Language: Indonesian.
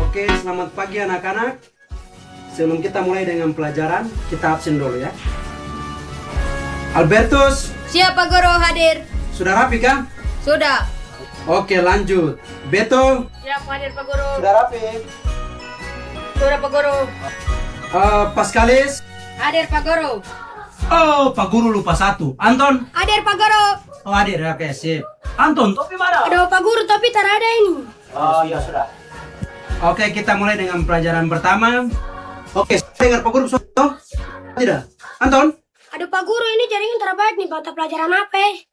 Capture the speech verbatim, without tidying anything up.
Oke, selamat pagi anak-anak. Sebelum kita mulai dengan pelajaran, kita absen dulu ya. Albertus, Siap Pak Guru, hadir. sudah rapi kan? Sudah. Oke, lanjut. Beto, Siap hadir Pak Guru. sudah rapi. Sudah Pak Guru. Eh, Paskalis. Hadir Pak Guru. Oh, Pak Guru lupa satu. Anton. Hadir Pak Guru. Oh, hadir. Oke, sip. Anton, topi mana? Aduh Pak Guru, tapi tak ada ini. Oh, iya sudah. Oke, kita mulai dengan pelajaran pertama. Oke, dengar Pak Guru sudah? Tidak. Anton? Aduh Pak Guru, ini jaringan terbaik nih mata pelajaran apa?